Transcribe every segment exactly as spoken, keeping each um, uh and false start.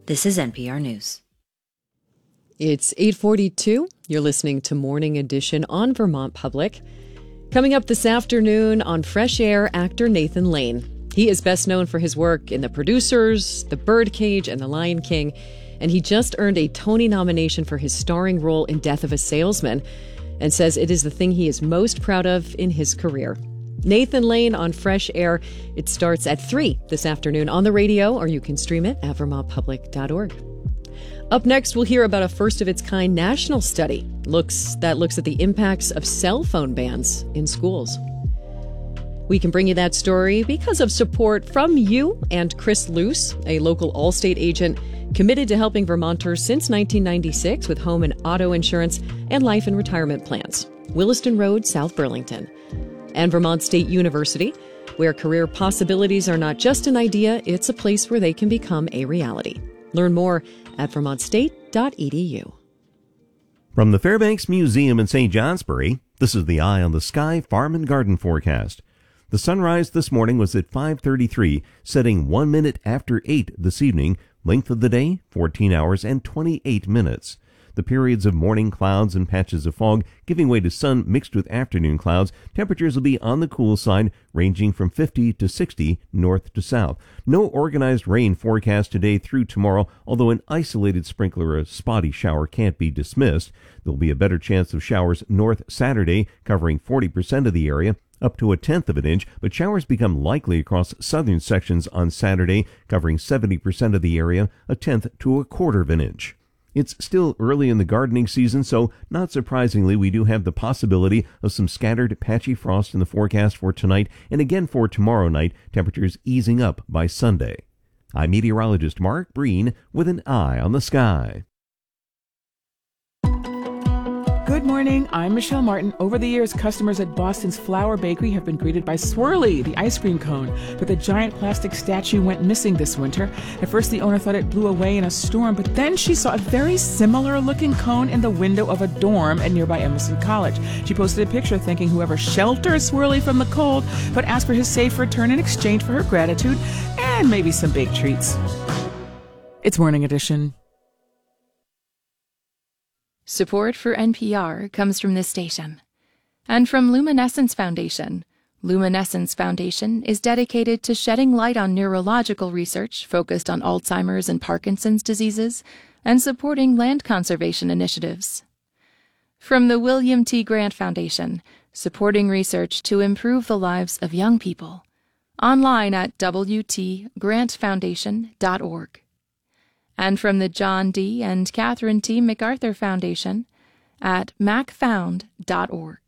This is N P R News. It's eight forty-two. You're listening to Morning Edition on Vermont Public. Coming up this afternoon on Fresh Air, actor Nathan Lane. He is best known for his work in The Producers, The Birdcage, and The Lion King, and he just earned a Tony nomination for his starring role in Death of a Salesman, and says it is the thing he is most proud of in his career. Nathan Lane on Fresh Air. It starts at three this afternoon on the radio, or you can stream it at vermont public dot org. Up next, we'll hear about a first-of-its-kind national study looks that looks at the impacts of cell phone bans in schools. We can bring you that story because of support from you and Chris Luce, a local Allstate agent committed to helping Vermonters since nineteen ninety-six with home and auto insurance and life and retirement plans. Williston Road, South Burlington. And Vermont State University, where career possibilities are not just an idea, it's a place where they can become a reality. Learn more at vermont state dot e d u. From the Fairbanks Museum in Saint Johnsbury, this is the Eye on the Sky Farm and Garden forecast. The sunrise this morning was at five thirty-three, setting one minute after eight this evening. Length of the day, fourteen hours and twenty-eight minutes. The periods of morning clouds and patches of fog giving way to sun mixed with afternoon clouds. Temperatures will be on the cool side, ranging from fifty to sixty north to south. No organized rain forecast today through tomorrow, although an isolated sprinkler or spotty shower can't be dismissed. There'll be a better chance of showers north Saturday, covering forty percent of the area, up to a tenth of an inch, but showers become likely across southern sections on Saturday, covering seventy percent of the area, a tenth to a quarter of an inch. It's still early in the gardening season, so not surprisingly, we do have the possibility of some scattered patchy frost in the forecast for tonight and again for tomorrow night, temperatures easing up by Sunday. I'm meteorologist Mark Breen with an eye on the sky. Good morning, I'm Michelle Martin. Over the years, customers at Boston's Flower Bakery have been greeted by Swirly, the ice cream cone. But the giant plastic statue went missing this winter. At first, the owner thought it blew away in a storm, but then she saw a very similar-looking cone in the window of a dorm at nearby Emerson College. She posted a picture thanking whoever sheltered Swirly from the cold, but asked for his safe return in exchange for her gratitude and maybe some baked treats. It's Morning Edition. Support for N P R comes from this station and from Luminescence Foundation. Luminescence Foundation is dedicated to shedding light on neurological research focused on Alzheimer's and Parkinson's diseases and supporting land conservation initiatives. From the William T. Grant Foundation, supporting research to improve the lives of young people. Online at w t grant foundation dot org. And from the John D. and Catherine T. MacArthur Foundation at mac found dot org.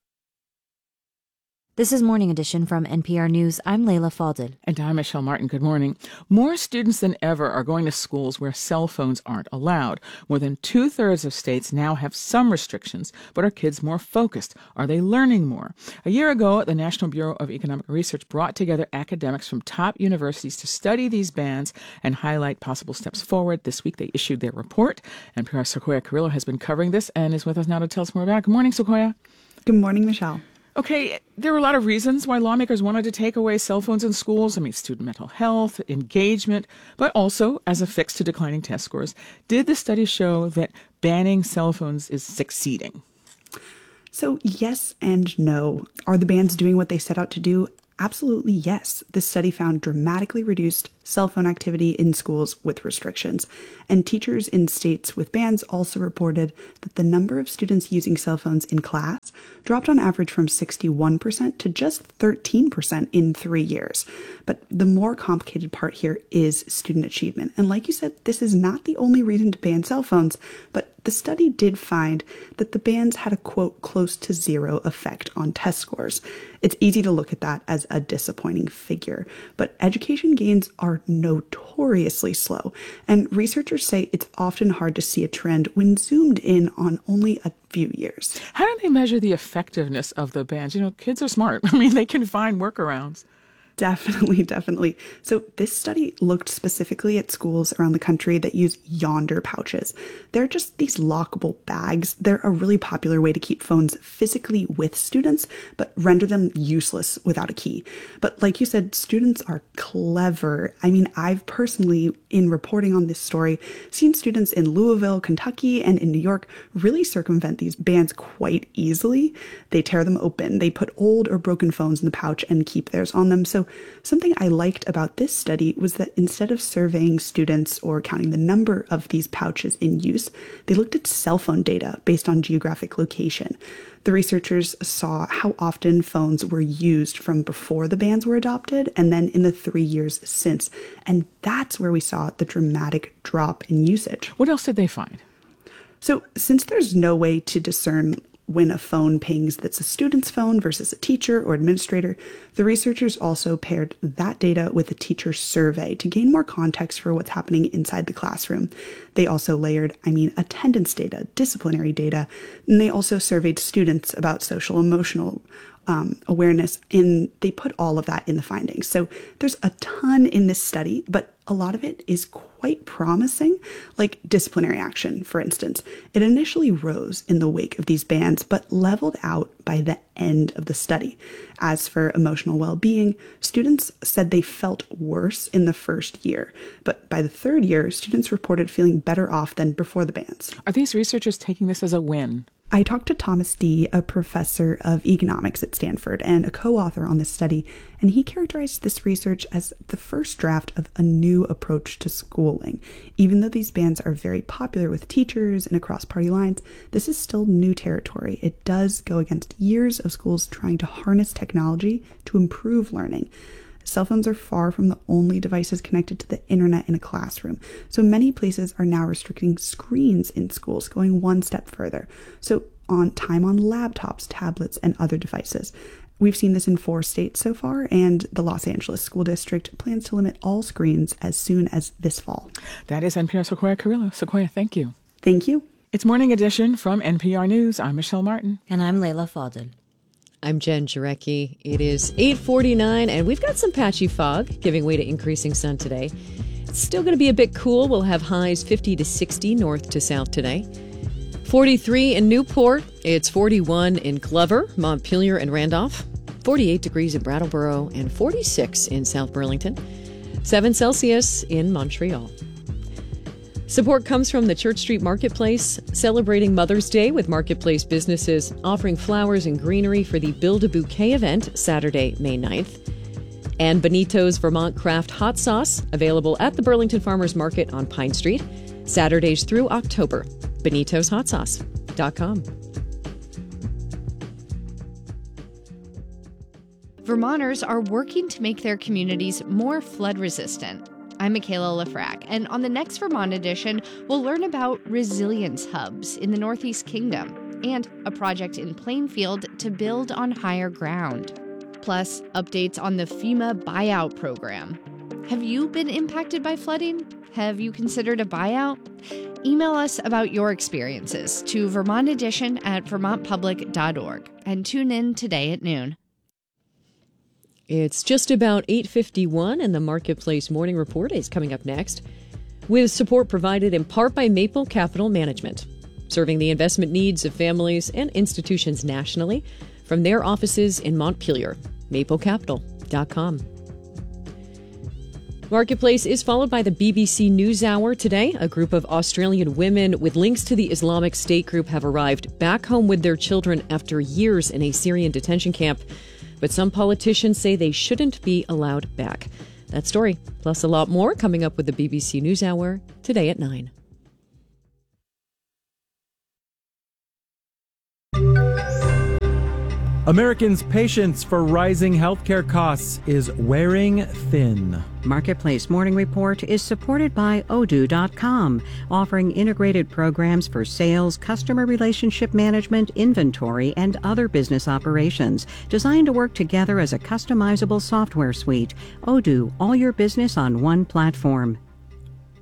This is Morning Edition from N P R News. I'm Layla Falded. And I'm Michelle Martin. Good morning. More students than ever are going to schools where cell phones aren't allowed. More than two-thirds of states now have some restrictions, but are kids more focused? Are they learning more? A year ago, the National Bureau of Economic Research brought together academics from top universities to study these bans and highlight possible steps forward. This week, they issued their report. N P R's Sequoia Carrillo has been covering this and is with us now to tell us more about it. Good morning, Sequoia. Good morning, Michelle. Okay, there were a lot of reasons why lawmakers wanted to take away cell phones in schools. I mean, student mental health, engagement, but also as a fix to declining test scores. Did the study show that banning cell phones is succeeding? So yes and no. Are the bans doing what they set out to do? Absolutely yes. This study found dramatically reduced cell phone activity in schools with restrictions. And teachers in states with bans also reported that the number of students using cell phones in class dropped on average from sixty-one percent to just thirteen percent in three years. But the more complicated part here is student achievement. And like you said, this is not the only reason to ban cell phones, but the study did find that the bans had a, quote, close to zero effect on test scores. It's easy to look at that as a disappointing figure, but education gains are notoriously slow, and researchers say it's often hard to see a trend when zoomed in on only a few years. How do they measure the effectiveness of the bans? You know, kids are smart. I mean, they can find workarounds. Definitely, definitely. So this study looked specifically at schools around the country that use Yonder pouches. They're just these lockable bags. They're a really popular way to keep phones physically with students, but render them useless without a key. But like you said, students are clever. I mean, I've personally, in reporting on this story, seen students in Louisville, Kentucky, and in New York really circumvent these bans quite easily. They tear them open. They put old or broken phones in the pouch and keep theirs on them. So something I liked about this study was that instead of surveying students or counting the number of these pouches in use, they looked at cell phone data based on geographic location. The researchers saw how often phones were used from before the bans were adopted and then in the three years since. And that's where we saw the dramatic drop in usage. What else did they find? So since there's no way to discern when a phone pings that's a student's phone versus a teacher or administrator, the researchers also paired that data with a teacher survey to gain more context for what's happening inside the classroom. They also layered, I mean, attendance data, disciplinary data, and they also surveyed students about social emotional um, awareness, and they put all of that in the findings. So there's a ton in this study, but a lot of it is quite promising, like disciplinary action, for instance. It initially rose in the wake of these bans, but leveled out by the end of the study. As for emotional well-being, students said they felt worse in the first year, but by the third year, students reported feeling better off than before the bans. Are these researchers taking this as a win? I talked to Thomas Dee, a professor of economics at Stanford and a co-author on this study, and he characterized this research as the first draft of a new approach to schooling. Even though these bans are very popular with teachers and across party lines, this is still new territory. It does go against years of schools trying to harness technology to improve learning. Cell phones are far from the only devices connected to the internet in a classroom, so many places are now restricting screens in schools, going one step further. So on time on laptops, tablets, and other devices. We've seen this in four states so far, and the Los Angeles School District plans to limit all screens as soon as this fall. That is N P R Sequoia Carrillo. Sequoia, thank you. Thank you. It's Morning Edition from N P R News. I'm Michelle Martin. And I'm Layla Fadel. I'm Jen Jarecki. It is eight forty-nine, and we've got some patchy fog giving way to increasing sun today. It's still going to be a bit cool. We'll have highs fifty to sixty north to south today. forty-three in Newport. It's forty-one in Glover, Montpelier, and Randolph. forty-eight degrees in Brattleboro, and forty-six in South Burlington. seven Celsius in Montreal. Support comes from the Church Street Marketplace, celebrating Mother's Day with marketplace businesses, offering flowers and greenery for the Build a Bouquet event Saturday, May ninth. And Benito's Vermont Craft Hot Sauce, available at the Burlington Farmers Market on Pine Street, Saturdays through October. Benito's Hot Sauce dot com. Vermonters are working to make their communities more flood resistant. I'm Michaela Lafrac, and on the next Vermont edition, we'll learn about resilience hubs in the Northeast Kingdom and a project in Plainfield to build on higher ground. Plus, updates on the FEMA buyout program. Have you been impacted by flooding? Have you considered a buyout? Email us about your experiences to Vermont Edition at vermont public dot org and tune in today at noon. It's just about eight fifty-one, and the Marketplace Morning Report is coming up next, with support provided in part by Maple Capital Management, serving the investment needs of families and institutions nationally from their offices in Montpelier. maple capital dot com. Marketplace is followed by the B B C NewsHour today. A group of Australian women with links to the Islamic State group have arrived back home with their children after years in a Syrian detention camp. But some politicians say they shouldn't be allowed back. That story, plus a lot more, coming up with the B B C NewsHour today at nine. Americans' patience for rising healthcare costs is wearing thin. Marketplace Morning Report is supported by Odoo dot com, offering integrated programs for sales, customer relationship management, inventory, and other business operations, designed to work together as a customizable software suite. Odoo, all your business on one platform.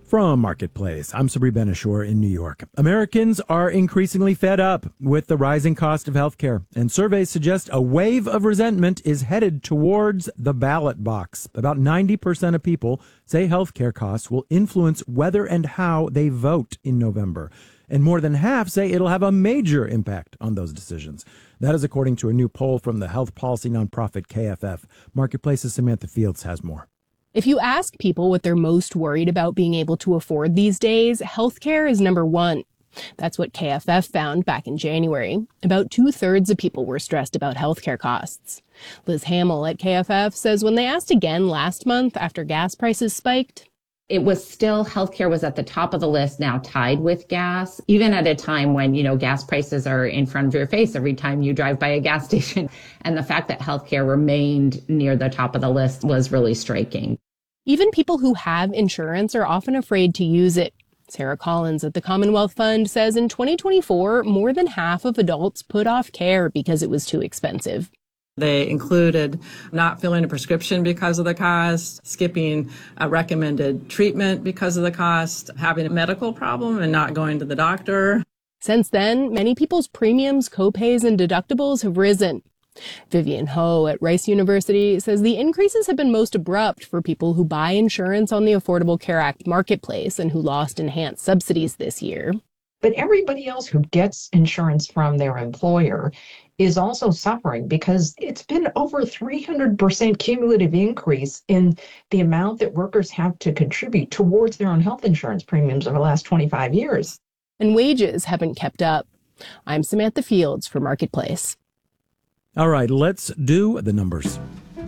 From Marketplace, I'm Sabri Ben-Achour in New York. Americans are increasingly fed up with the rising cost of healthcare, and surveys suggest a wave of resentment is headed towards the ballot box. About ninety percent of people say healthcare costs will influence whether and how they vote in November, and more than half say it'll have a major impact on those decisions. That is according to a new poll from the health policy nonprofit K F F. Marketplace's Samantha Fields has more. If you ask people what they're most worried about being able to afford these days, healthcare is number one. That's what K F F found back in January. About two-thirds of people were stressed about healthcare costs. Liz Hamill at K F F says when they asked again last month after gas prices spiked, it was still, healthcare was at the top of the list, now tied with gas, even at a time when, you know, gas prices are in front of your face every time you drive by a gas station. And the fact that healthcare remained near the top of the list was really striking. Even people who have insurance are often afraid to use it. Sarah Collins at the Commonwealth Fund says in twenty twenty-four, more than half of adults put off care because it was too expensive. They included not filling a prescription because of the cost, skipping a recommended treatment because of the cost, having a medical problem and not going to the doctor. Since then, many people's premiums, copays, and deductibles have risen. Vivian Ho at Rice University says the increases have been most abrupt for people who buy insurance on the Affordable Care Act marketplace and who lost enhanced subsidies this year. But everybody else who gets insurance from their employer is also suffering because it's been over three hundred percent cumulative increase in the amount that workers have to contribute towards their own health insurance premiums over the last twenty-five years. And wages haven't kept up. I'm Samantha Fields for Marketplace. All right, let's do the numbers.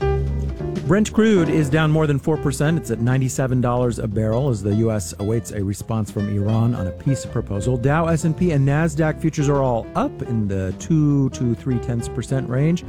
Brent crude is down more than four percent. It's at ninety-seven dollars a barrel as the U S awaits a response from Iran on a peace proposal. Dow, S and P, and NASDAQ futures are all up in the two to three tenths percent range.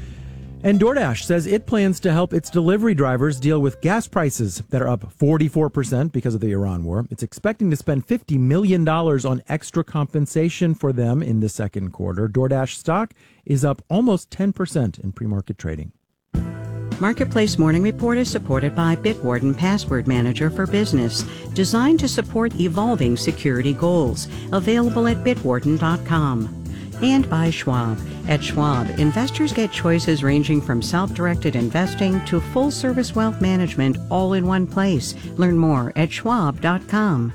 And DoorDash says it plans to help its delivery drivers deal with gas prices that are up forty-four percent because of the Iran war. It's expecting to spend fifty million dollars on extra compensation for them in the second quarter. DoorDash stock is up almost ten percent in pre-market trading. Marketplace Morning Report is supported by Bitwarden Password Manager for Business, designed to support evolving security goals. Available at bitwarden dot com. And by Schwab. At Schwab, investors get choices ranging from self-directed investing to full-service wealth management all in one place. Learn more at schwab dot com.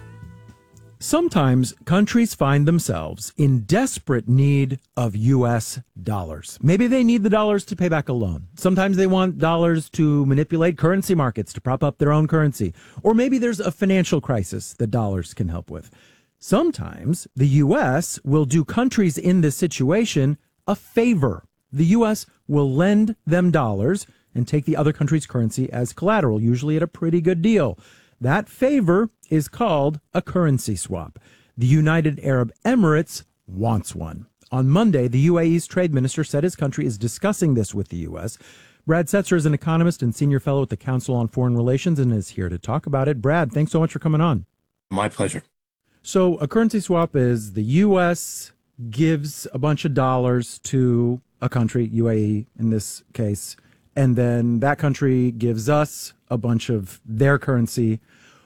Sometimes countries find themselves in desperate need of U S dollars. Maybe they need the dollars to pay back a loan. Sometimes they want dollars to manipulate currency markets to prop up their own currency. Or maybe there's a financial crisis that dollars can help with. Sometimes the U S will do countries in this situation a favor. The U S will lend them dollars and take the other country's currency as collateral, usually at a pretty good deal. That favor is called a currency swap. The United Arab Emirates wants one. On Monday, the U A E's trade minister said his country is discussing this with the U S. Brad Setzer is an economist and senior fellow at the Council on Foreign Relations and is here to talk about it. Brad, thanks so much for coming on. My pleasure. So a currency swap is the U S gives a bunch of dollars to a country, U A E in this case, and then that country gives us a bunch of their currency.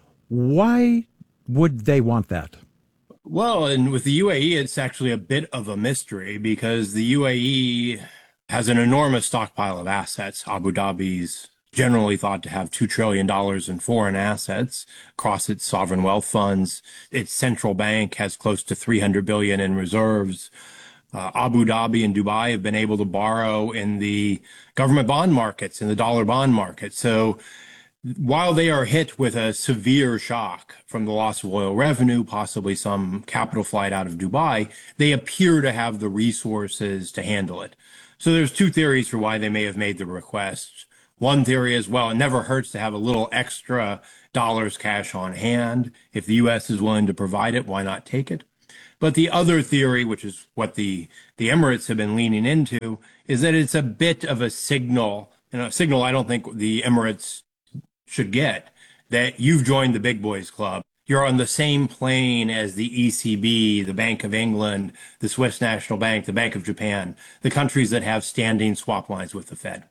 Why would they want that? Well, and with the U A E, it's actually a bit of a mystery because the U A E has an enormous stockpile of assets. Abu Dhabi's generally thought to have two trillion dollars in foreign assets across its sovereign wealth funds. Its central bank has close to three hundred billion dollars in reserves. Uh, Abu Dhabi and Dubai have been able to borrow in the government bond markets, in the dollar bond market. So while they are hit with a severe shock from the loss of oil revenue, possibly some capital flight out of Dubai, they appear to have the resources to handle it. So there's two theories for why they may have made the request. One theory is, well, it never hurts to have a little extra dollars cash on hand. If the U S is willing to provide it, why not take it? But the other theory, which is what the, the Emirates have been leaning into, is that it's a bit of a signal, you know, a signal I don't think the Emirates should get, that you've joined the big boys club. You're on the same plane as the E C B, the Bank of England, the Swiss National Bank, the Bank of Japan, the countries that have standing swap lines with the Fed.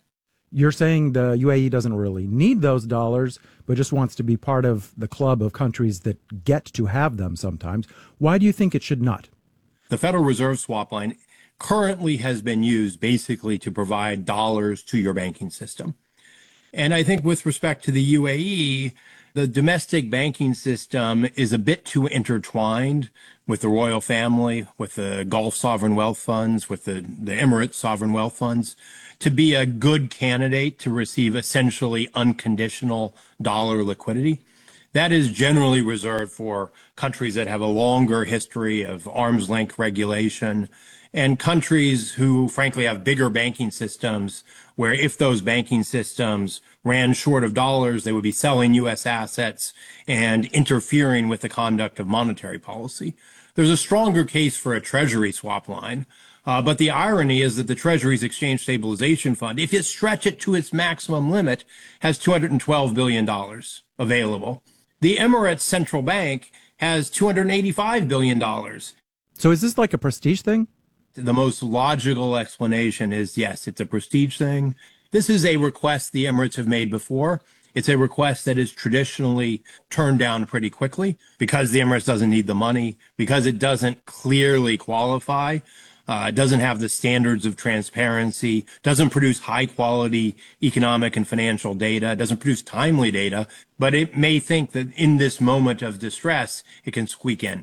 You're saying the U A E doesn't really need those dollars, but just wants to be part of the club of countries that get to have them sometimes. Why do you think it should not? The Federal Reserve swap line currently has been used basically to provide dollars to your banking system. And I think with respect to the U A E, the domestic banking system is a bit too intertwined with the royal family, with the Gulf sovereign wealth funds, with the, the Emirates sovereign wealth funds, to be a good candidate to receive essentially unconditional dollar liquidity. That is generally reserved for countries that have a longer history of arm's length regulation and countries who, frankly, have bigger banking systems where if those banking systems ran short of dollars, they would be selling U S assets and interfering with the conduct of monetary policy. There's a stronger case for a treasury swap line. Uh, but the irony is that the Treasury's Exchange Stabilization Fund, if you stretch it to its maximum limit, has two hundred twelve billion dollars available. The Emirates Central Bank has two hundred eighty-five billion dollars. So is this like a prestige thing? The most logical explanation is, yes, it's a prestige thing. This is a request the Emirates have made before. It's a request that is traditionally turned down pretty quickly because the Emirates doesn't need the money, because it doesn't clearly qualify. Uh, it doesn't have the standards of transparency, doesn't produce high quality economic and financial data, doesn't produce timely data, but it may think that in this moment of distress, it can squeak in.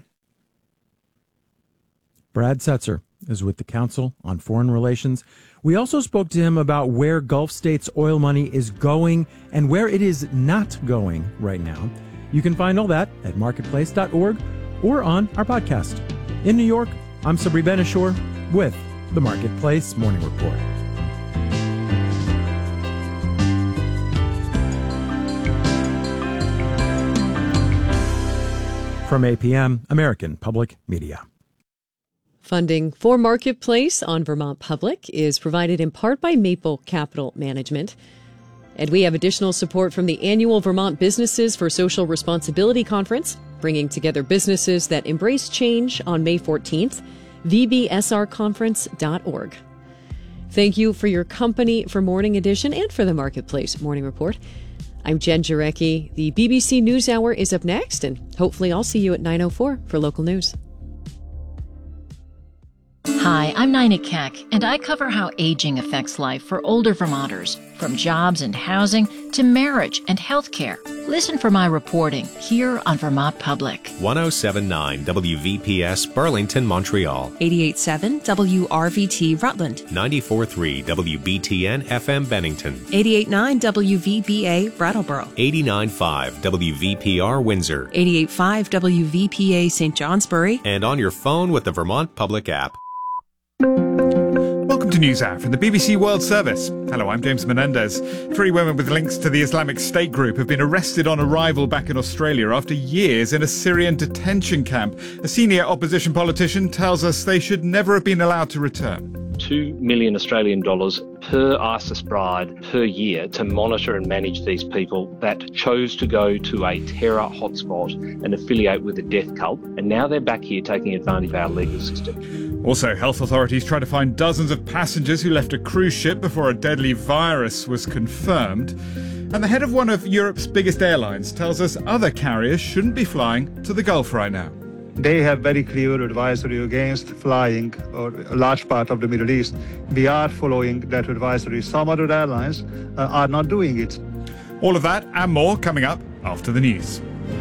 Brad Setzer is with the Council on Foreign Relations. We also spoke to him about where Gulf states' oil money is going and where it is not going right now. You can find all that at marketplace dot org or on our podcast. In New York, I'm Sabri Benishore with the Marketplace Morning Report. From A P M, American Public Media. Funding for Marketplace on Vermont Public is provided in part by Maple Capital Management. And we have additional support from the annual Vermont Businesses for Social Responsibility Conference, bringing together businesses that embrace change on May fourteenth. v b s r conference dot org. Thank you for your company for Morning Edition and for the Marketplace Morning Report. I'm Jen Jarecki. The B B C NewsHour is up next, and hopefully I'll see you at nine oh four for local news. Hi, I'm Nina Keck, and I cover how aging affects life for older Vermonters, from jobs and housing to marriage and health care. Listen for my reporting here on Vermont Public. one oh seven point nine W V P S Burlington, Montreal. eighty-eight point seven W R V T Rutland. ninety-four point three W B T N F M Bennington. eighty-eight point nine W V B A Brattleboro. eighty-nine point five W V P R Windsor. eighty-eight point five W V P A Saint Johnsbury. And on your phone with the Vermont Public app. Welcome to NewsHour from the B B C World Service. Hello, I'm James Menendez. Three women with links to the Islamic State group have been arrested on arrival back in Australia after years in a Syrian detention camp. A senior opposition politician tells us they should never have been allowed to return. Two million Australian dollars per ISIS bride per year to monitor and manage these people that chose to go to a terror hotspot and affiliate with a death cult. And now they're back here taking advantage of our legal system. Also, health authorities try to find dozens of passengers who left a cruise ship before a deadly virus was confirmed. And the head of one of Europe's biggest airlines tells us other carriers shouldn't be flying to the Gulf right now. They have very clear advisory against flying or a large part of the Middle East. We are following that advisory. Some other airlines uh, are not doing it. All of that and more coming up after the news.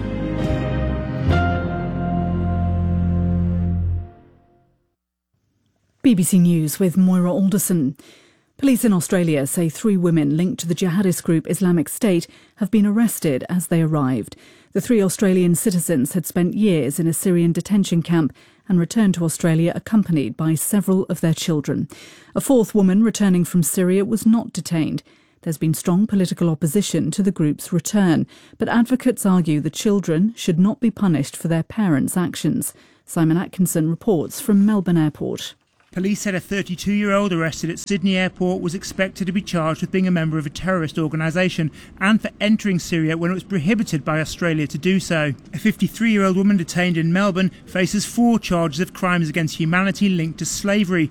B B C News with Moira Alderson. Police in Australia say three women linked to the jihadist group Islamic State have been arrested as they arrived. The three Australian citizens had spent years in a Syrian detention camp and returned to Australia accompanied by several of their children. A fourth woman returning from Syria was not detained. There's been strong political opposition to the group's return, but advocates argue the children should not be punished for their parents' actions. Simon Atkinson reports from Melbourne Airport. Police said a thirty-two-year-old arrested at Sydney Airport was expected to be charged with being a member of a terrorist organisation and for entering Syria when it was prohibited by Australia to do so. A fifty-three-year-old woman detained in Melbourne faces four charges of crimes against humanity linked to slavery.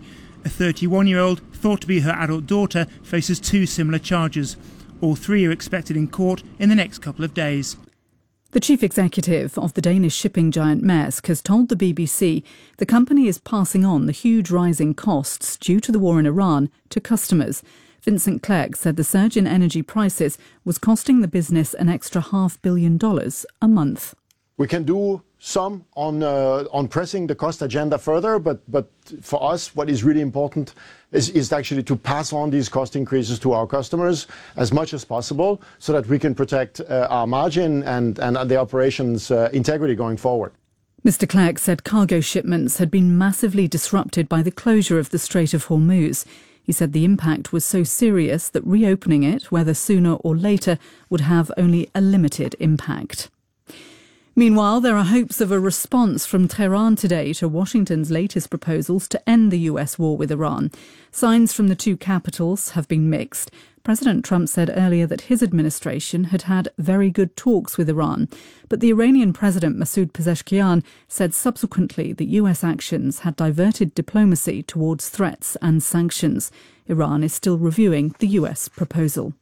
A thirty-one-year-old, thought to be her adult daughter, faces two similar charges. All three are expected in court in the next couple of days. The chief executive of the Danish shipping giant Maersk has told the B B C the company is passing on the huge rising costs due to the war in Iran to customers. Vincent Clerc said the surge in energy prices was costing the business an extra half billion dollars a month. We can do some on uh, on pressing the cost agenda further, but but for us, what is really important is, is actually to pass on these cost increases to our customers as much as possible, so that we can protect uh, our margin and and the operations uh, integrity going forward. Mister Clerc said cargo shipments had been massively disrupted by the closure of the Strait of Hormuz. He said the impact was so serious that reopening it, whether sooner or later, would have only a limited impact. Meanwhile, there are hopes of a response from Tehran today to Washington's latest proposals to end the U S war with Iran. Signs from the two capitals have been mixed. President Trump said earlier that his administration had had very good talks with Iran, but the Iranian President Masoud Pezeshkian said subsequently that U S actions had diverted diplomacy towards threats and sanctions. Iran is still reviewing the U S proposal.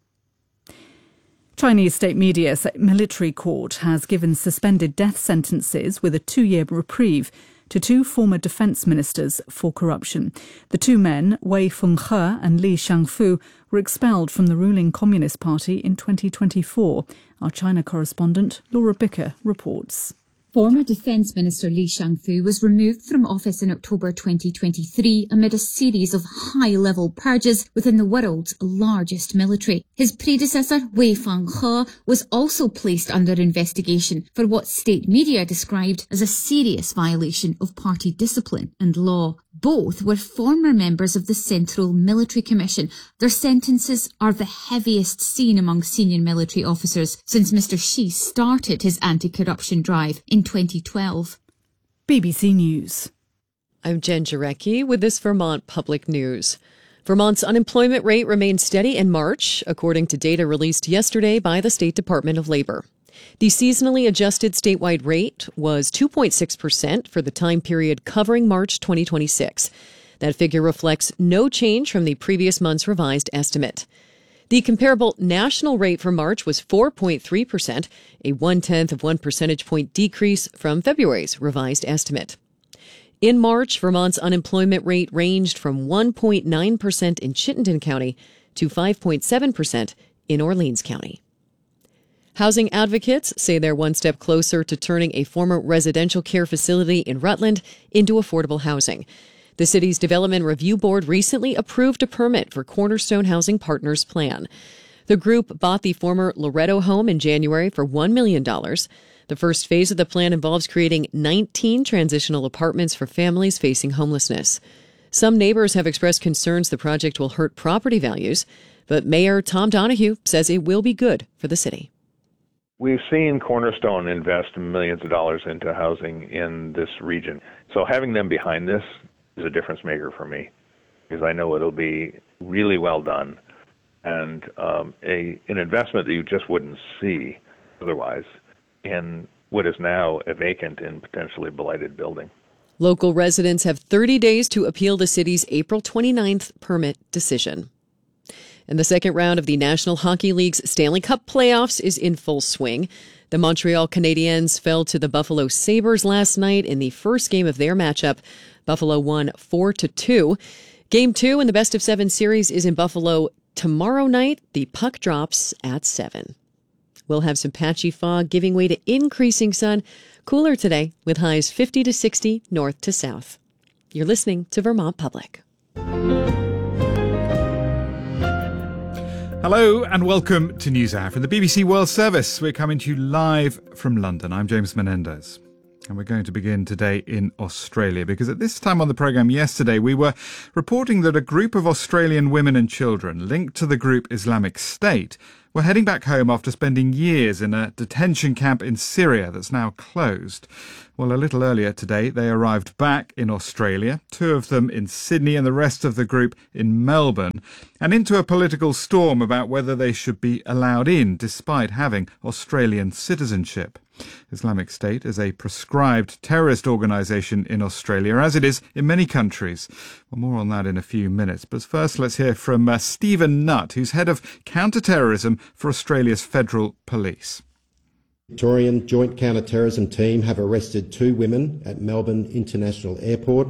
Chinese state media say a military court has given suspended death sentences with a two-year reprieve to two former defence ministers for corruption. The two men, Wei Fenghe and Li Shangfu, were expelled from the ruling Communist Party in twenty twenty-four. Our China correspondent Laura Bicker reports. Former Defence Minister Li Shangfu was removed from office in October twenty twenty-three amid a series of high-level purges within the world's largest military. His predecessor, Wei Fenghe, was also placed under investigation for what state media described as a serious violation of party discipline and law. Both were former members of the Central Military Commission. Their sentences are the heaviest seen among senior military officers since Mister Xi started his anti-corruption drive in twenty twelve. B B C News. I'm Jen Jarecki with this Vermont Public News. Vermont's unemployment rate remained steady in March, according to data released yesterday by the State Department of Labor. The seasonally adjusted statewide rate was two point six percent for the time period covering March twenty twenty-six. That figure reflects no change from the previous month's revised estimate. The comparable national rate for March was four point three percent, a one-tenth of one percentage point decrease from February's revised estimate. In March, Vermont's unemployment rate ranged from one point nine percent in Chittenden County to five point seven percent in Orleans County. Housing advocates say they're one step closer to turning a former residential care facility in Rutland into affordable housing. The city's Development Review Board recently approved a permit for Cornerstone Housing Partners' plan. The group bought the former Loretto home in January for one million dollars. The first phase of the plan involves creating nineteen transitional apartments for families facing homelessness. Some neighbors have expressed concerns the project will hurt property values, but Mayor Tom Donahue says it will be good for the city. We've seen Cornerstone invest millions of dollars into housing in this region. So having them behind this is a difference maker for me, because I know it'll be really well done and um, a an investment that you just wouldn't see otherwise in what is now a vacant and potentially blighted building. Local residents have thirty days to appeal the city's April twenty-ninth permit decision. And the second round of the National Hockey League's Stanley Cup playoffs is in full swing. The Montreal Canadiens fell to the Buffalo Sabres last night in the first game of their matchup. Buffalo won four to two. Game two in the best of seven series is in Buffalo tomorrow night. The puck drops at seven. We'll have some patchy fog giving way to increasing sun. Cooler today with highs fifty to sixty north to south. You're listening to Vermont Public. Hello and welcome to NewsHour from the B B C World Service. We're coming to you live from London. I'm James Menendez. And we're going to begin today in Australia, because at this time on the programme yesterday, we were reporting that a group of Australian women and children linked to the group Islamic State were heading back home after spending years in a detention camp in Syria that's now closed. Well, a little earlier today, they arrived back in Australia, two of them in Sydney and the rest of the group in Melbourne, and into a political storm about whether they should be allowed in despite having Australian citizenship. Islamic State is a proscribed terrorist organisation in Australia, as it is in many countries. Well, more on that in a few minutes. But first, let's hear from uh, Stephen Nutt, who's head of counter-terrorism for Australia's Federal Police. Victorian Joint Counter-Terrorism Team have arrested two women at Melbourne International Airport.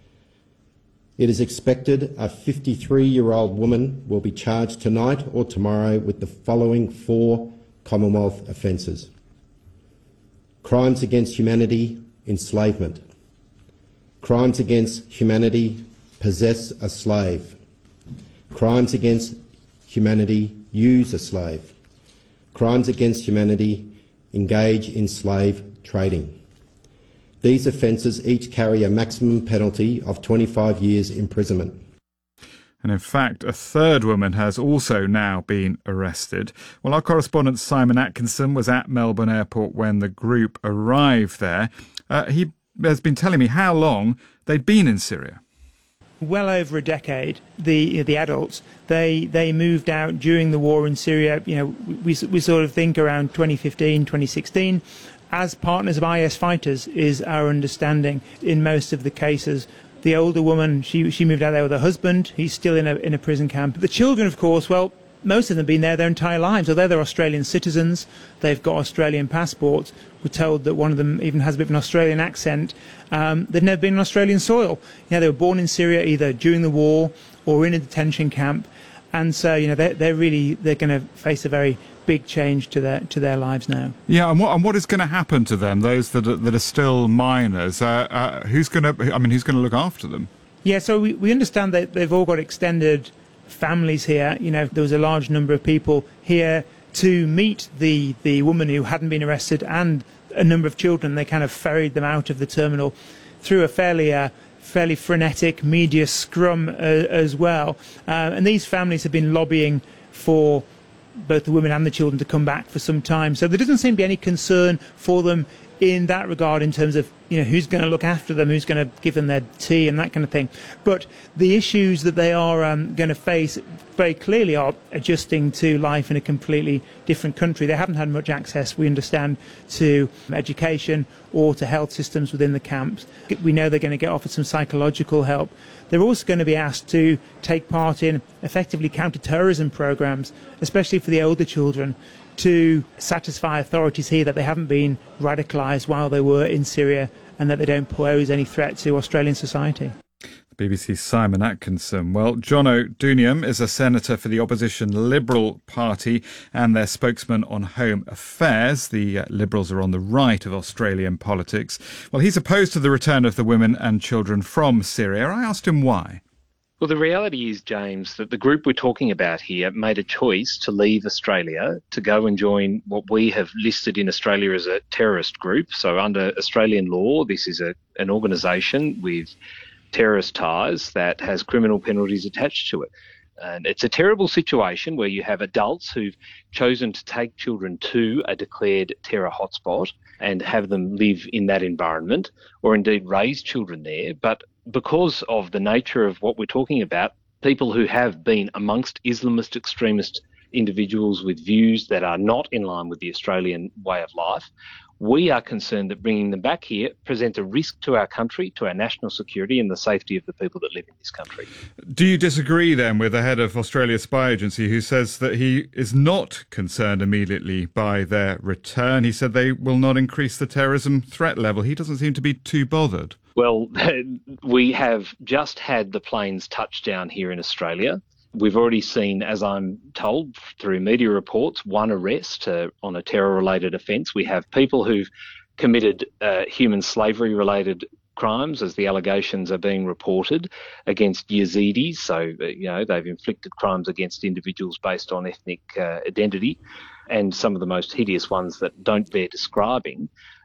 It is expected a fifty-three-year-old woman will be charged tonight or tomorrow with the following four Commonwealth offences. Crimes against humanity, enslavement. Crimes against humanity, possess a slave. Crimes against humanity, use a slave. Crimes against humanity, engage in slave trading. These offences each carry a maximum penalty of twenty-five years imprisonment. And in fact, a third woman has also now been arrested. Well, our correspondent Simon Atkinson was at Melbourne Airport when the group arrived there. Uh, he has been telling me how long they'd been in Syria. Well over a decade. The the adults they they moved out during the war in Syria. You know, we we sort of think around twenty fifteen, twenty sixteen. As partners of I S fighters is our understanding in most of the cases. The older woman, she she moved out there with her husband. He's still in a in a prison camp. The children, of course, well, most of them have been there their entire lives. Although they're Australian citizens, they've got Australian passports. We're told that one of them even has a bit of an Australian accent. Um, they've never been on Australian soil. You know, they were born in Syria either during the war or in a detention camp, and so you know they're they're really they're going to face a very big change to their to their lives now. Yeah, and what and what is going to happen to them? Those that are, that are still minors. Uh, uh, who's going to? I mean, who's going to look after them? Yeah, so we we understand that they've all got extended families here. You know, there was a large number of people here to meet the the woman who hadn't been arrested and a number of children. They kind of ferried them out of the terminal through a fairly uh, fairly frenetic media scrum uh, as well. Uh, and these families have been lobbying for both the women and the children to come back for some time. So there doesn't seem to be any concern for them in that regard in terms of, you know, who's going to look after them, who's going to give them their tea and that kind of thing. But the issues that they are um, going to face very clearly are adjusting to life in a completely different country. They haven't had much access, we understand, to education or to health systems within the camps. We know they're going to get offered some psychological help. They're also going to be asked to take part in effectively counter-terrorism programs, especially for the older children, to satisfy authorities here that they haven't been radicalised while they were in Syria and that they don't pose any threat to Australian society. B B C's Simon Atkinson. Well, Jono Duniam is a senator for the opposition Liberal Party and their spokesman on Home Affairs. The uh, Liberals are on the right of Australian politics. Well, he's opposed to the return of the women and children from Syria. I asked him why. Well, the reality is, James, that the group we're talking about here made a choice to leave Australia to go and join what we have listed in Australia as a terrorist group. So under Australian law, this is a, an organisation with terrorist ties that has criminal penalties attached to it. And it's a terrible situation where you have adults who've chosen to take children to a declared terror hotspot and have them live in that environment, or indeed raise children there. But because of the nature of what we're talking about, people who have been amongst Islamist extremist individuals with views that are not in line with the Australian way of life, we are concerned that bringing them back here presents a risk to our country, to our national security and the safety of the people that live in this country. Do you disagree then with the head of Australia's spy agency who says that he is not concerned immediately by their return? He said they will not increase the terrorism threat level. He doesn't seem to be too bothered. Well, we have just had the planes touch down here in Australia. We've already seen, as I'm told through media reports, one arrest uh, on a terror-related offence. We have people who've committed uh, human slavery-related crimes, as the allegations are being reported, against Yazidis. So, uh, you know, they've inflicted crimes against individuals based on ethnic uh, identity, and some of the most hideous ones that don't bear describing.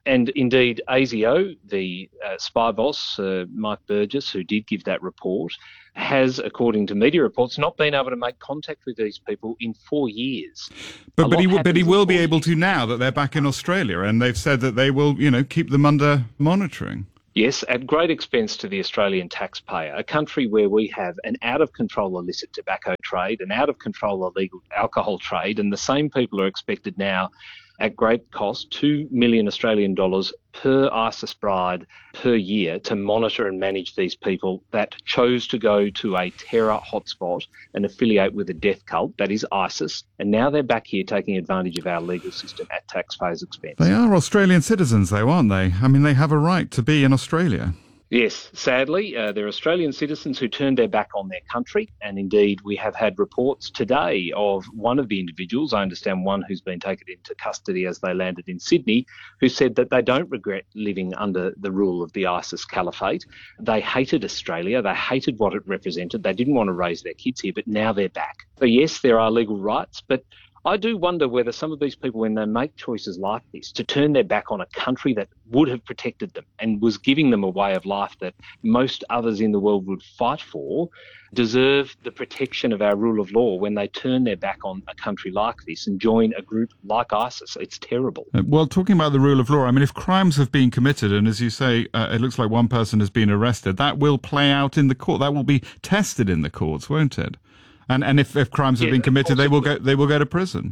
And indeed, A S I O, the uh, spy boss, uh, Mike Burgess, who did give that report, has, according to media reports, not been able to make contact with these people in four years. But, A but lot he, will- but he happens in will four be able years. to now that they're back in Australia, and they've said that they will, you know, keep them under monitoring. Yes, at great expense to the Australian taxpayer, a country where we have an out-of-control illicit tobacco trade, an out-of-control illegal alcohol trade, and the same people are expected now at great cost, two million Australian dollars per ISIS bride per year to monitor and manage these people that chose to go to a terror hotspot and affiliate with a death cult, that is ISIS, and now they're back here taking advantage of our legal system at taxpayers' expense. They are Australian citizens, though, aren't they? I mean, they have a right to be in Australia. Yes, sadly, uh, they're Australian citizens who turned their back on their country, and indeed we have had reports today of one of the individuals, I understand one who's been taken into custody as they landed in Sydney, who said that they don't regret living under the rule of the ISIS caliphate. They hated Australia, they hated what it represented, they didn't want to raise their kids here, but now they're back. So yes, there are legal rights, but I do wonder whether some of these people, when they make choices like this, to turn their back on a country that would have protected them and was giving them a way of life that most others in the world would fight for, deserve the protection of our rule of law when they turn their back on a country like this and join a group like ISIS. It's terrible. Uh, Well, talking about the rule of law, I mean, if crimes have been committed, and as you say, uh, it looks like one person has been arrested, that will play out in the court. That will be tested in the courts, won't it? And and if, if crimes have Yeah, been of committed, course they it will will. go they will go to prison.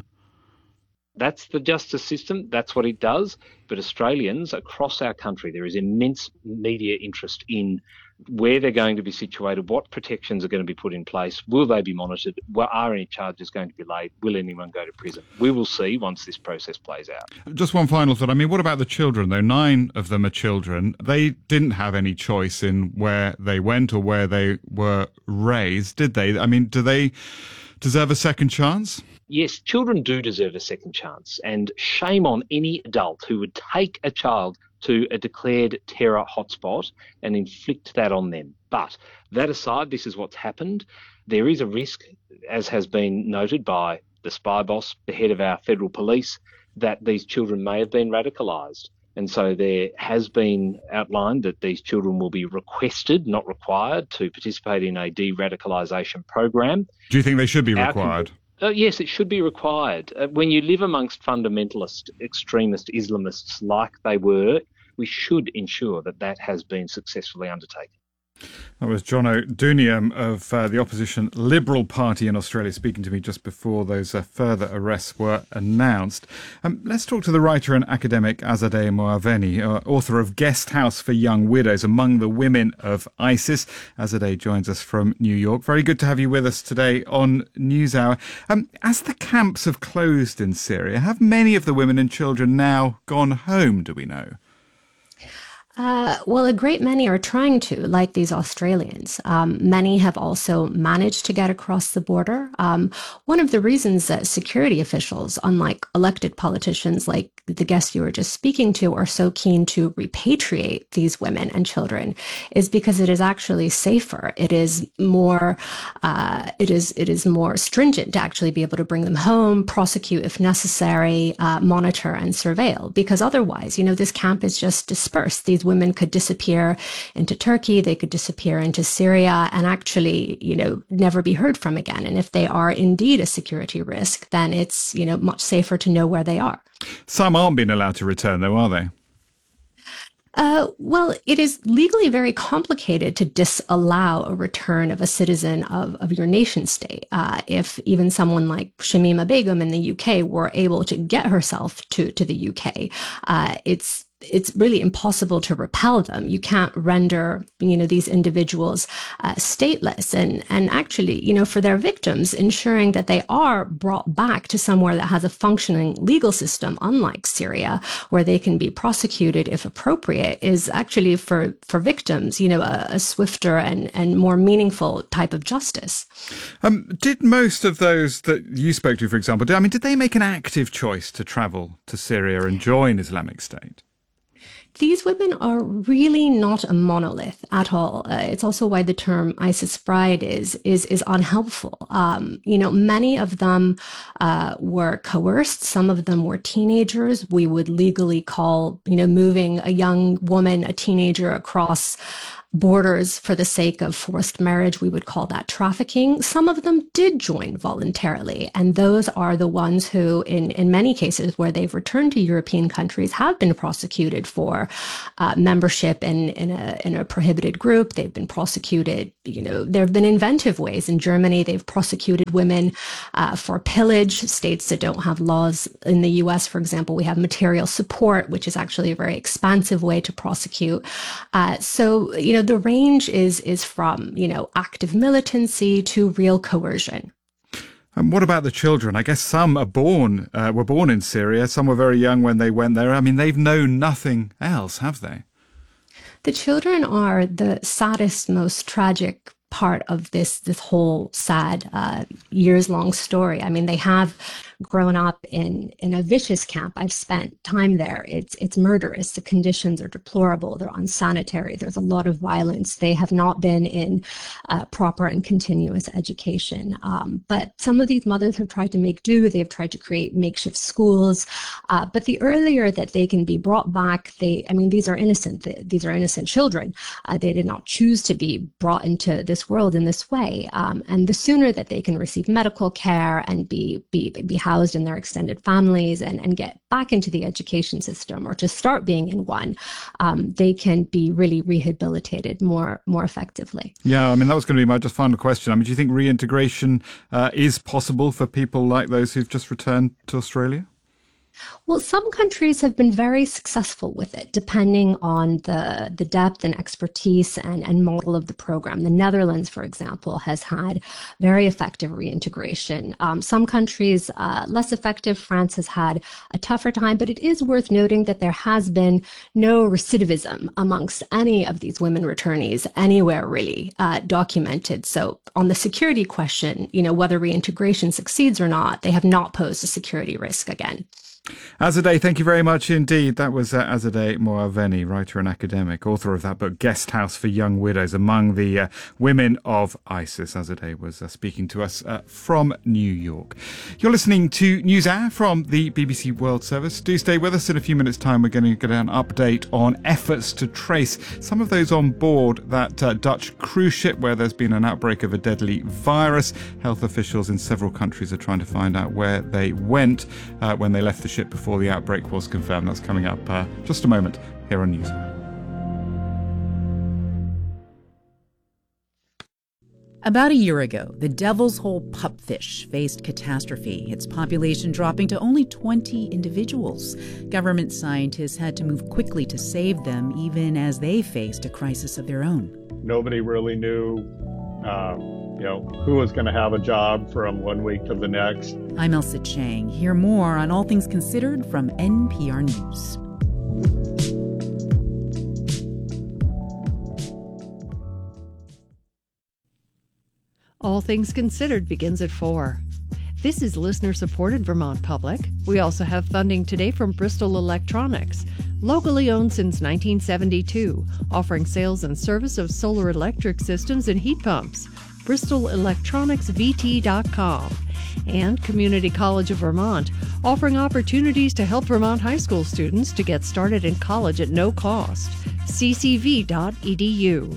That's the justice system. That's what it does. But Australians across our country, there is immense media interest in where they're going to be situated, what protections are going to be put in place, will they be monitored, Well, are any charges going to be laid, will anyone go to prison? We will see once this process plays out. Just one final thought. I mean, what about the children, though? Nine of them are children. They didn't have any choice in where they went or where they were raised, did they? I mean, do they deserve a second chance? Yes, children do deserve a second chance, and shame on any adult who would take a child to a declared terror hotspot and inflict that on them. But that aside, this is what's happened. There is a risk, as has been noted by the spy boss, the head of our federal police, that these children may have been radicalised. And so there has been outlined that these children will be requested, not required, to participate in a de-radicalisation program. Do you think they should be Our required? Uh, yes, it should be required. Uh, when you live amongst fundamentalist, extremist Islamists like they were, we should ensure that that has been successfully undertaken. That was Jono Duniam of uh, the opposition Liberal Party in Australia speaking to me just before those uh, further arrests were announced. Um, let's talk to the writer and academic Azadeh Moaveni, uh, author of Guest House for Young Widows, Among the Women of ISIS. Azadeh joins us from New York. Very good to have you with us today on NewsHour. Um, as the camps have closed in Syria, have many of the women and children now gone home, do we know? Uh, well, a great many are trying to, like these Australians. Um, many have also managed to get across the border. Um, one of the reasons that security officials, unlike elected politicians like the guest you were just speaking to, are so keen to repatriate these women and children is because it is actually safer. It is more, uh, it is it is more stringent to actually be able to bring them home, prosecute if necessary, uh, monitor and surveil. Because otherwise, you know, this camp is just dispersed. These women could disappear into Turkey, they could disappear into Syria, and actually, you know, never be heard from again. And if they are indeed a security risk, then it's, you know, much safer to know where they are. Some aren't being allowed to return, though, are they? Uh, well, it is legally very complicated to disallow a return of a citizen of, of your nation state. Uh, if even someone like Shamima Begum in the U K were able to get herself to, to the U K, uh, it's it's really impossible to repel them. You can't render, you know, these individuals uh, stateless. And, and actually, you know, for their victims, ensuring that they are brought back to somewhere that has a functioning legal system, unlike Syria, where they can be prosecuted if appropriate, is actually for, for victims, you know, a, a swifter and, and more meaningful type of justice. Um, did most of those that you spoke to, for example, did, I mean, did they make an active choice to travel to Syria and join Islamic State? These women are really not a monolith at all. Uh, it's also why the term ISIS bride is is is unhelpful. Um, you know, many of them uh, were coerced. Some of them were teenagers. We would legally call, you know, moving a young woman, a teenager, across borders for the sake of forced marriage, we would call that trafficking. Some of them did join voluntarily, and those are the ones who, in, in many cases where they've returned to European countries, have been prosecuted for uh, membership in, in, a, in a prohibited group. They've been prosecuted, you know, there have been inventive ways. In Germany, they've prosecuted women uh, for pillage. States that don't have laws in the U S, for example, we have material support, which is actually a very expansive way to prosecute. Uh, so, you know, the range is is from, you know, active militancy to real coercion. And what about the children? I guess some are born, uh, were born in Syria. Some were very young when they went there. I mean, they've known nothing else, have they? The children are the saddest, most tragic part of this this whole sad uh, years-long story. I mean, they have grown up in in a vicious camp. I've spent time there. It's it's murderous. The conditions are deplorable. They're unsanitary. There's a lot of violence. They have not been in uh, proper and continuous education. Um, but some of these mothers have tried to make do. They've tried to create makeshift schools. Uh, but the earlier that they can be brought back, they, I mean, these are innocent. These are innocent children. Uh, they did not choose to be brought into this world in this way. Um, and the sooner that they can receive medical care and be be be housed in their extended families and, and get back into the education system, or to start being in one, um, they can be really rehabilitated more more effectively. Yeah, I mean, that was going to be my just final question. I mean, do you think reintegration uh, is possible for people like those who've just returned to Australia? Well, some countries have been very successful with it, depending on the, the depth and expertise and, and model of the program. The Netherlands, for example, has had very effective reintegration. Um, some countries, uh, less effective. France has had a tougher time, but it is worth noting that there has been no recidivism amongst any of these women returnees anywhere really uh, documented. So on the security question, you know, whether reintegration succeeds or not, they have not posed a security risk again. Azadeh, thank you very much indeed. That was uh, Azadeh Moaveni, writer and academic, author of that book, Guest House for Young Widows, among the uh, women of ISIS. Azadeh was uh, speaking to us uh, from New York. You're listening to NewsHour from the B B C World Service. Do stay with us. In a few minutes' time, we're going to get an update on efforts to trace some of those on board that uh, Dutch cruise ship where there's been an outbreak of a deadly virus. Health officials in several countries are trying to find out where they went uh, when they left the ship before the outbreak was confirmed. That's coming up uh, just a moment here on News. About a year ago, the Devil's Hole pupfish faced catastrophe, its population dropping to only twenty individuals. Government scientists had to move quickly to save them, even as they faced a crisis of their own. Nobody really knew um, you know, who was going to have a job from one week to the next. I'm Elsa Chang. Hear more on All Things Considered from N P R News. All Things Considered begins at four. This is listener-supported Vermont Public. We also have funding today from Bristol Electronics, locally owned since nineteen seventy-two, offering sales and service of solar electric systems and heat pumps. bristol electronics v t dot com. And Community College of Vermont, offering opportunities to help Vermont high school students to get started in college at no cost. c c v dot e d u.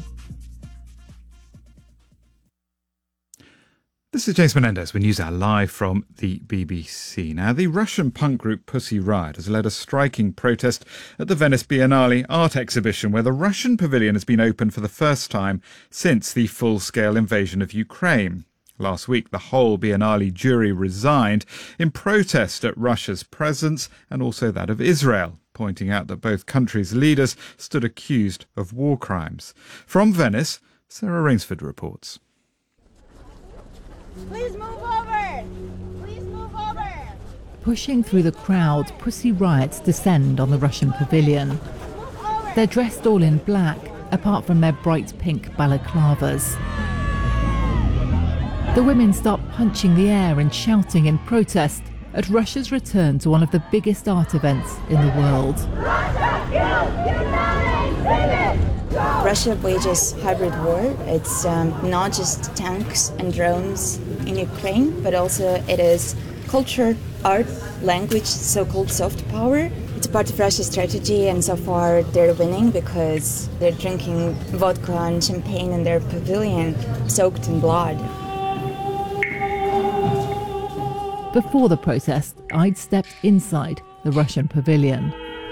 This is James Menendez with NewsHour live from the B B C. Now, the Russian punk group Pussy Riot has led a striking protest at the Venice Biennale art exhibition, where the Russian pavilion has been open for the first time since the full-scale invasion of Ukraine. Last week, the whole Biennale jury resigned in protest at Russia's presence and also that of Israel, pointing out that both countries' leaders stood accused of war crimes. From Venice, Sarah Rainsford reports. Please move over! Please move over! Pushing through the crowd, Pussy Riots descend on the Russian pavilion. They're dressed all in black, apart from their bright pink balaclavas. The women start punching the air and shouting in protest at Russia's return to one of the biggest art events in the world. Russia, kill, Russia wages hybrid war. It's um, not just tanks and drones in Ukraine, but also it is culture, art, language, so-called soft power. It's a part of Russia's strategy, and so far they're winning because they're drinking vodka and champagne in their pavilion, soaked in blood. Before the protest, I'd stepped inside the Russian pavilion.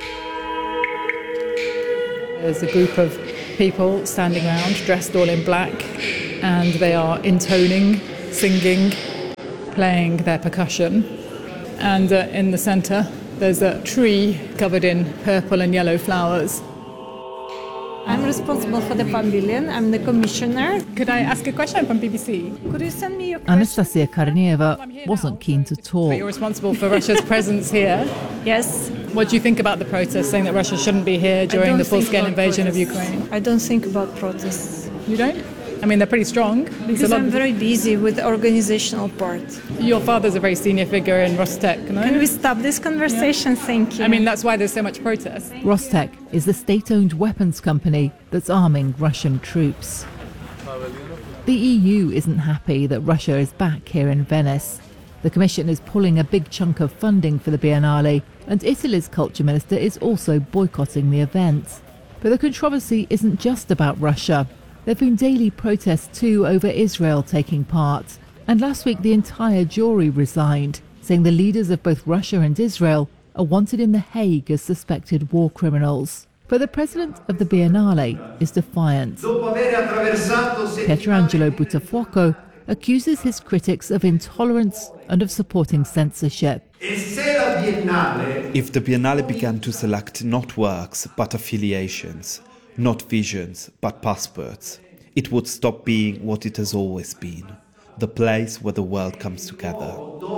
There's a group of people standing around, dressed all in black, and they are intoning, singing, playing their percussion. And uh, in the centre, there's a tree covered in purple and yellow flowers. I'm responsible for the pavilion. I'm the commissioner. Could I ask a question from B B C? Could you send me your question? Anastasia Kornieva wasn't keen to talk. But you're responsible for Russia's presence here. Yes. What do you think about the protest, saying that Russia shouldn't be here during the full-scale invasion protests. of Ukraine? I don't think about protests. You don't? I mean, they're pretty strong. Because I'm very busy with the organizational part. Your father's a very senior figure in Rostec, no? Can we stop this conversation? Yeah. Thank you. I mean, that's why there's so much protest. Rostec is the state-owned weapons company that's arming Russian troops. The E U isn't happy that Russia is back here in Venice. The Commission is pulling a big chunk of funding for the Biennale, and Italy's culture minister is also boycotting the event. But the controversy isn't just about Russia. There have been daily protests too over Israel taking part. And last week the entire jury resigned, saying the leaders of both Russia and Israel are wanted in The Hague as suspected war criminals. But the president of the Biennale is defiant. Pietrangelo Buttafuoco accuses his critics of intolerance and of supporting censorship. If the Biennale began to select not works but affiliations, not visions but passports, it would stop being what it has always been, the place where the world comes together.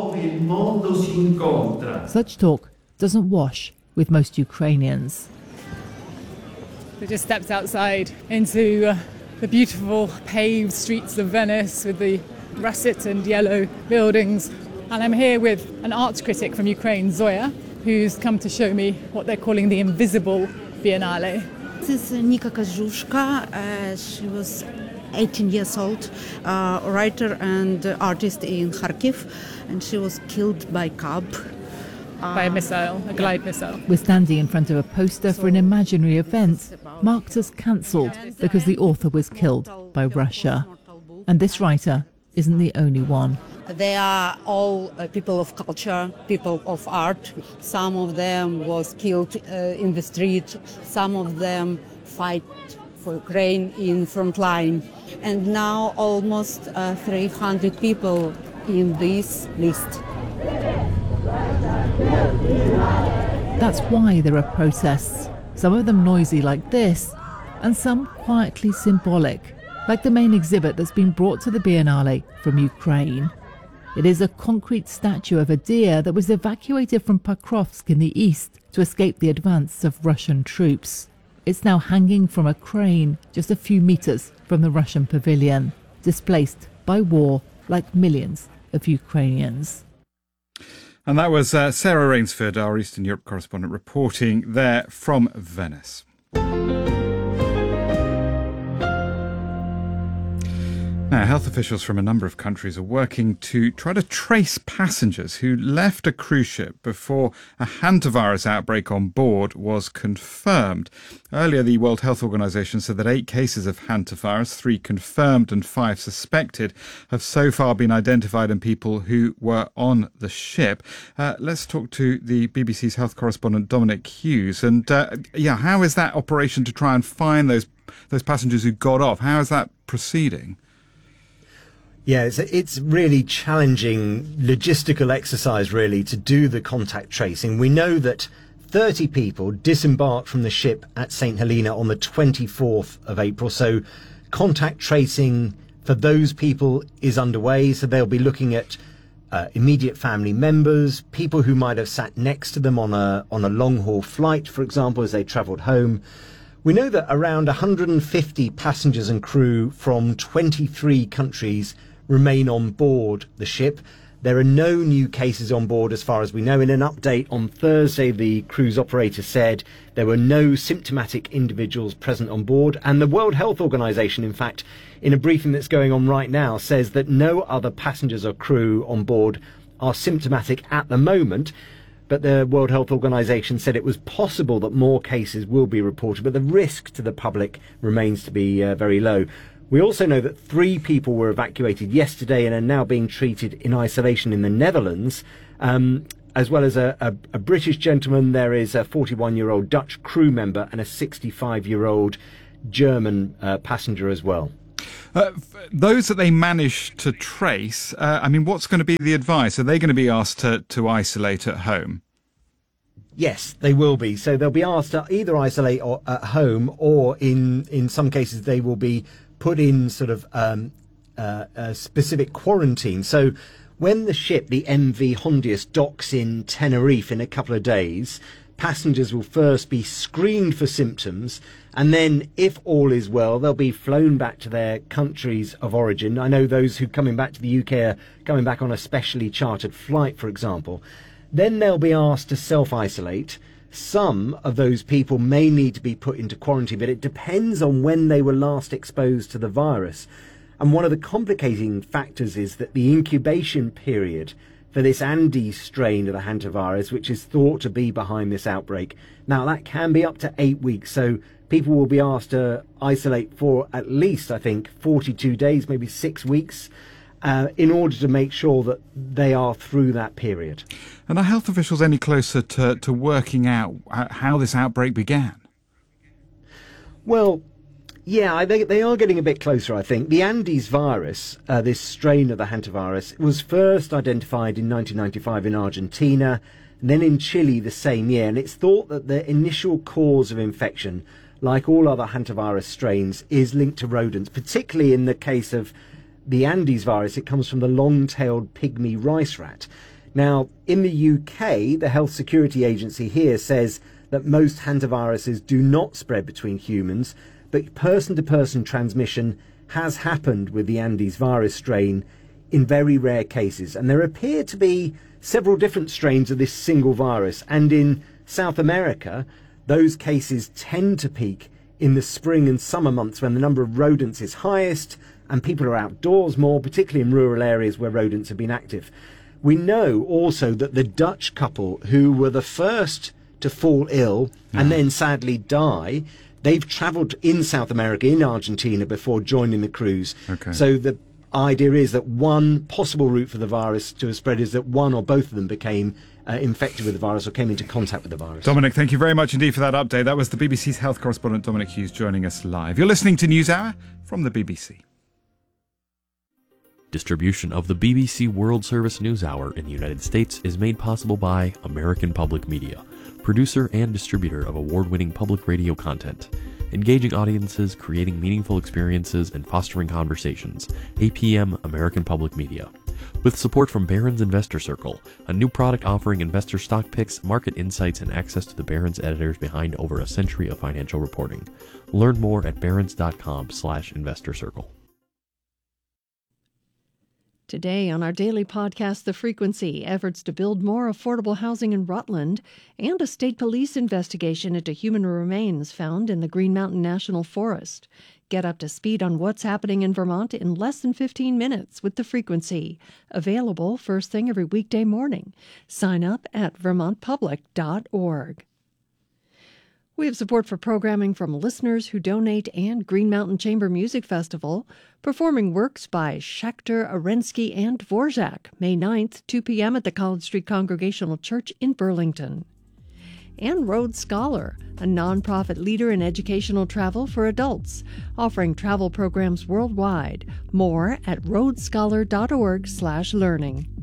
Such talk doesn't wash with most Ukrainians. They just stepped outside into uh, the beautiful paved streets of Venice with the russet and yellow buildings. And I'm here with an arts critic from Ukraine, Zoya, who's come to show me what they're calling the invisible Biennale. This is Nika Kazushka. Uh, she was eighteen years old, uh, writer and artist in Kharkiv, and she was killed by cab. By a missile, a glide missile. We're standing in front of a poster for an imaginary event marked as cancelled because the author was killed by Russia. And this writer isn't the only one. They are all uh, people of culture, people of art. Some of them was killed uh, in the street. Some of them fight for Ukraine in front line. And now almost uh, three hundred people in this list. That's why there are protests, some of them noisy like this, and some quietly symbolic, like the main exhibit that's been brought to the Biennale from Ukraine. It is a concrete statue of a deer that was evacuated from Pokrovsk in the east to escape the advance of Russian troops. It's now hanging from a crane just a few meters from the Russian pavilion, displaced by war like millions of Ukrainians. And that was uh, Sarah Rainsford, our Eastern Europe correspondent, reporting there from Venice. Now, health officials from a number of countries are working to try to trace passengers who left a cruise ship before a hantavirus outbreak on board was confirmed. Earlier, the World Health Organization said that eight cases of hantavirus, three confirmed and five suspected, have so far been identified in people who were on the ship. Uh, let's talk to the B B C's health correspondent Dominic Hughes. And uh, yeah, how is that operation to try and find those those passengers who got off? How is that proceeding? Yeah, it's, it's really challenging logistical exercise, really, to do the contact tracing. We know that thirty people disembarked from the ship at Saint Helena on the twenty-fourth of April. So contact tracing for those people is underway. So they'll be looking at uh, immediate family members, people who might have sat next to them on a, on a long-haul flight, for example, as they travelled home. We know that around one hundred fifty passengers and crew from twenty-three countries remain on board the ship. There are no new cases on board as far as we know. In an update on Thursday, the cruise operator said there were no symptomatic individuals present on board. And the World Health Organization, in fact, in a briefing that's going on right now, says that no other passengers or crew on board are symptomatic at the moment. But the World Health Organization said it was possible that more cases will be reported, but the risk to the public remains to be uh, very low. We also know that three people were evacuated yesterday and are now being treated in isolation in the Netherlands, um, as well as a, a, a British gentleman. There is a forty-one-year-old Dutch crew member and a sixty-five-year-old German uh, passenger as well. Uh, those that they manage to trace, uh, I mean, what's going to be the advice? Are they going to be asked to, to isolate at home? Yes, they will be. So they'll be asked to either isolate or at home, or in, in some cases they will be put in sort of um, uh, a specific quarantine. So when the ship, the M V Hondius, docks in Tenerife in a couple of days, passengers will first be screened for symptoms, and then, if all is well, they'll be flown back to their countries of origin. I know those who are coming back to the U K are coming back on a specially chartered flight, for example. Then they'll be asked to self-isolate. Some of those people may need to be put into quarantine, but it depends on when they were last exposed to the virus. And one of the complicating factors is that the incubation period for this Andes strain of the hantavirus, which is thought to be behind this outbreak, now that can be up to eight weeks. So people will be asked to isolate for at least, I think, forty-two days, maybe six weeks, uh, in order to make sure that they are through that period. And are health officials any closer to, to working out how this outbreak began? Well, yeah, they, they are getting a bit closer, I think. The Andes virus, uh, this strain of the hantavirus, was first identified in nineteen ninety-five in Argentina, and then in Chile the same year. And it's thought that the initial cause of infection, like all other hantavirus strains, is linked to rodents, particularly in the case of the Andes virus. It comes from the long-tailed pygmy rice rat. Now, in the U K, the Health Security Agency here says that most hantaviruses do not spread between humans, but person-to-person transmission has happened with the Andes virus strain in very rare cases. And there appear to be several different strains of this single virus. And in South America, those cases tend to peak in the spring and summer months when the number of rodents is highest and people are outdoors more, particularly in rural areas where rodents have been active. We know also that the Dutch couple who were the first to fall ill and then sadly die, they've travelled in South America, in Argentina, before joining the cruise. Okay. So the idea is that one possible route for the virus to have spread is that one or both of them became uh, infected with the virus or came into contact with the virus. Dominic, thank you very much indeed for that update. That was the B B C's health correspondent Dominic Hughes joining us live. You're listening to NewsHour from the B B C. Distribution of the B B C World Service NewsHour in the United States is made possible by American Public Media, producer and distributor of award-winning public radio content. Engaging audiences, creating meaningful experiences, and fostering conversations. A P M American Public Media. With support from Barron's Investor Circle, a new product offering investor stock picks, market insights, and access to the Barron's editors behind over a century of financial reporting. Learn more at barrons.com slash investor circle. Today on our daily podcast, The Frequency, efforts to build more affordable housing in Rutland, and a state police investigation into human remains found in the Green Mountain National Forest. Get up to speed on what's happening in Vermont in less than fifteen minutes with The Frequency. Available first thing every weekday morning. Sign up at vermont public dot org. We have support for programming from listeners who donate and Green Mountain Chamber Music Festival, performing works by Schechter, Arensky, and Dvorak, May ninth, two p.m. at the College Street Congregational Church in Burlington. And Rhodes Scholar, a nonprofit leader in educational travel for adults, offering travel programs worldwide. More at rhodes scholar dot org slash learning.